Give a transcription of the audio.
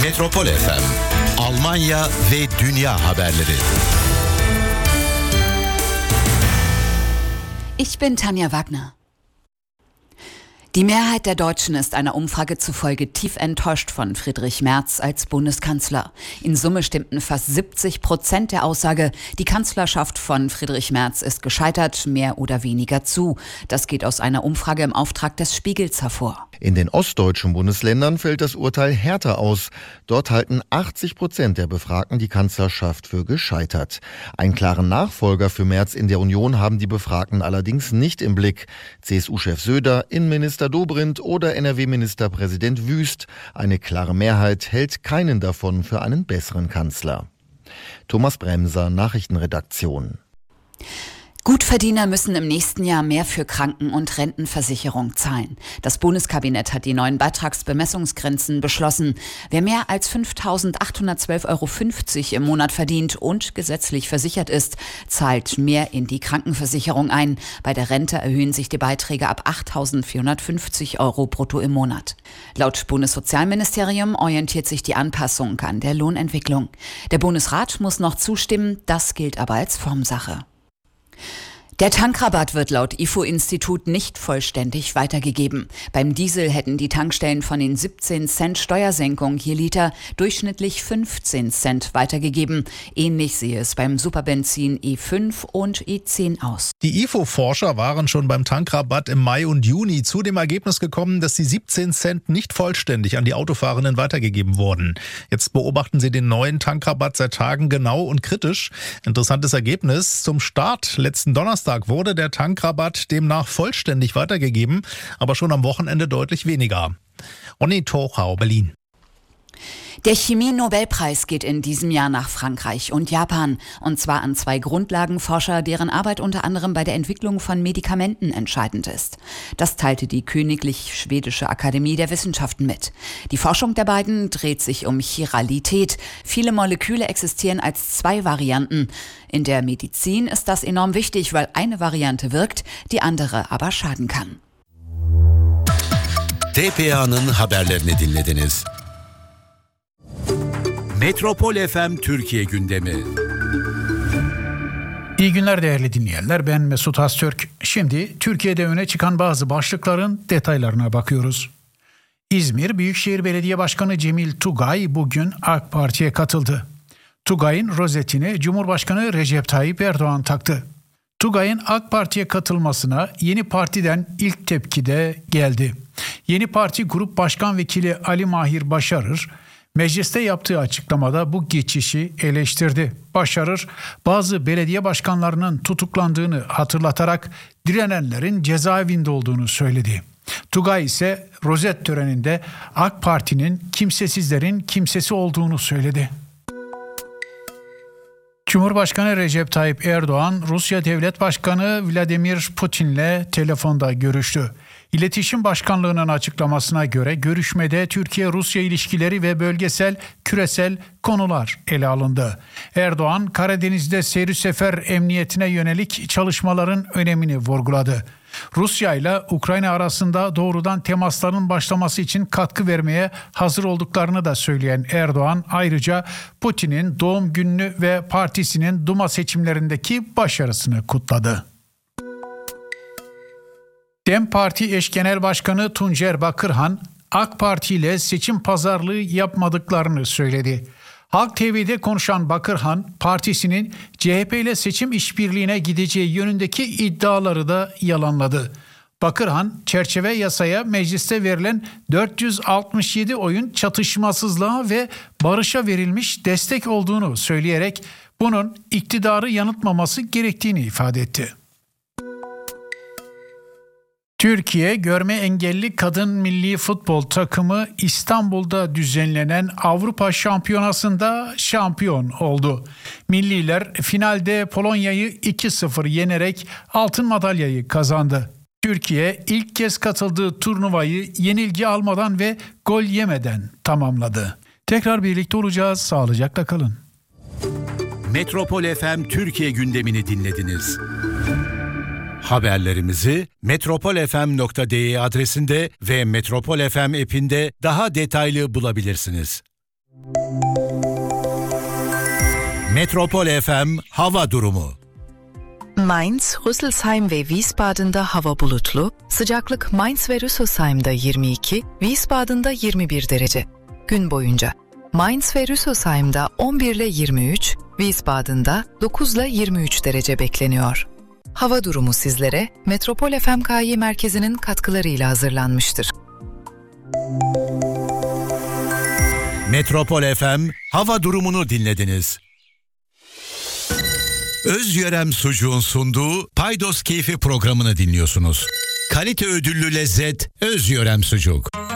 Metropol FM, Almanya ve dünya haberleri. Ich bin Tanja Wagner. Die Mehrheit der Deutschen ist einer Umfrage zufolge tief enttäuscht von Friedrich Merz als Bundeskanzler. In Summe stimmten fast 70% der Aussage, die Kanzlerschaft von Friedrich Merz ist gescheitert, mehr oder weniger zu. Das geht aus einer Umfrage im Auftrag des Spiegels hervor. In den ostdeutschen Bundesländern fällt das Urteil härter aus. Dort halten 80% der Befragten die Kanzlerschaft für gescheitert. Einen klaren Nachfolger für Merz in der Union haben die Befragten allerdings nicht im Blick. CSU-Chef Söder, Innenminister Dobrindt oder NRW-Ministerpräsident Wüst. Eine klare Mehrheit hält keinen davon für einen besseren Kanzler. Thomas Bremser, Nachrichtenredaktion. Gutverdiener müssen im nächsten Jahr mehr für Kranken- und Rentenversicherung zahlen. Das Bundeskabinett hat die neuen Beitragsbemessungsgrenzen beschlossen. Wer mehr als 5.812,50 € im Monat verdient und gesetzlich versichert ist, zahlt mehr in die Krankenversicherung ein. Bei der Rente erhöhen sich die Beiträge ab 8.450 € brutto im Monat. Laut Bundessozialministerium orientiert sich die Anpassung an der Lohnentwicklung. Der Bundesrat muss noch zustimmen, das gilt aber als Formsache. Der Tankrabatt wird laut IFO-Institut nicht vollständig weitergegeben. Beim Diesel hätten die Tankstellen von den 17 Cent Steuersenkung je Liter durchschnittlich 15 Cent weitergegeben. Ähnlich sehe es beim Superbenzin E5 und E10 aus. Die IFO-Forscher waren schon beim Tankrabatt im Mai und Juni zu dem Ergebnis gekommen, dass die 17 Cent nicht vollständig an die Autofahrenden weitergegeben wurden. Jetzt beobachten sie den neuen Tankrabatt seit Tagen genau und kritisch. Interessantes Ergebnis: Zum Start letzten Donnerstag wurde der Tankrabatt demnach vollständig weitergegeben, aber schon am Wochenende deutlich weniger. Onni Tochau, Berlin. Der Chemie-Nobelpreis geht in diesem Jahr nach Frankreich und Japan. Und zwar an 2 Grundlagenforscher, deren Arbeit unter anderem bei der Entwicklung von Medikamenten entscheidend ist. Das teilte die Königlich Schwedische Akademie der Wissenschaften mit. Die Forschung der beiden dreht sich um Chiralität. Viele Moleküle existieren als 2 Varianten. In der Medizin ist das enorm wichtig, weil eine Variante wirkt, die andere aber schaden kann. TPA'nın haberlerini dinlediniz. Metropol FM Türkiye gündemi. İyi günler değerli dinleyenler. Ben Mesut Öztürk. Şimdi Türkiye'de öne çıkan bazı başlıkların detaylarına bakıyoruz. İzmir Büyükşehir Belediye Başkanı Cemil Tugay bugün AK Parti'ye katıldı. Tugay'ın rozetini Cumhurbaşkanı Recep Tayyip Erdoğan taktı. Tugay'ın AK Parti'ye katılmasına yeni partiden ilk tepki de geldi. Yeni Parti Grup Başkan Vekili Ali Mahir Başarır, mecliste yaptığı açıklamada bu geçişi eleştirdi. Başarır, bazı belediye başkanlarının tutuklandığını hatırlatarak direnenlerin cezaevinde olduğunu söyledi. Tugay ise rozet töreninde AK Parti'nin kimsesizlerin kimsesi olduğunu söyledi. Cumhurbaşkanı Recep Tayyip Erdoğan, Rusya Devlet Başkanı Vladimir Putin'le telefonda görüştü. İletişim Başkanlığı'nın açıklamasına göre görüşmede Türkiye-Rusya ilişkileri ve bölgesel, küresel konular ele alındı. Erdoğan, Karadeniz'de seyri sefer emniyetine yönelik çalışmaların önemini vurguladı. Rusya ile Ukrayna arasında doğrudan temasların başlaması için katkı vermeye hazır olduklarını da söyleyen Erdoğan, ayrıca Putin'in doğum gününü ve partisinin Duma seçimlerindeki başarısını kutladı. DEM Parti eş genel başkanı Tuncer Bakırhan, AK Parti ile seçim pazarlığı yapmadıklarını söyledi. Halk TV'de konuşan Bakırhan, partisinin CHP ile seçim işbirliğine gideceği yönündeki iddiaları da yalanladı. Bakırhan, çerçeve yasaya mecliste verilen 467 oyun çatışmasızlığa ve barışa verilmiş destek olduğunu söyleyerek bunun iktidarı yanıltmaması gerektiğini ifade etti. Türkiye Görme Engelli Kadın Milli Futbol Takımı İstanbul'da düzenlenen Avrupa Şampiyonası'nda şampiyon oldu. Milliler finalde Polonya'yı 2-0 yenerek altın madalyayı kazandı. Türkiye ilk kez katıldığı turnuvayı yenilgi almadan ve gol yemeden tamamladı. Tekrar birlikte olacağız. Sağlıcakla kalın. Metropol FM Türkiye gündemini dinlediniz. Haberlerimizi metropolfm.de adresinde ve Metropol FM app'inde daha detaylı bulabilirsiniz. Metropol FM hava durumu. Mainz, Rüsselsheim ve Wiesbaden'da hava bulutlu, sıcaklık Mainz ve Rüsselsheim'da 22, Wiesbaden'da 21 derece. Gün boyunca Mainz ve Rüsselsheim'da 11 ile 23, Wiesbaden'da 9 ile 23 derece bekleniyor. Hava durumu sizlere Metropol FMKİ merkezinin katkılarıyla hazırlanmıştır. Metropol FM hava durumunu dinlediniz. Özyörem Sucuğun sunduğu Paydos Keyfi programını dinliyorsunuz. Kalite ödüllü lezzet Özyörem Sucuk.